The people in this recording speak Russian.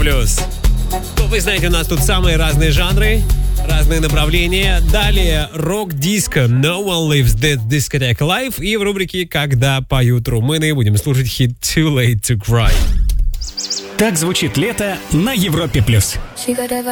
плюс. Ну, вы знаете, у нас тут самые разные жанры, разные направления. Далее рок-диско No One Lives This Discotheque Live. И в рубрике «Когда поют румыны» будем слушать хит Too Late to Cry. Так звучит лето на Европе+.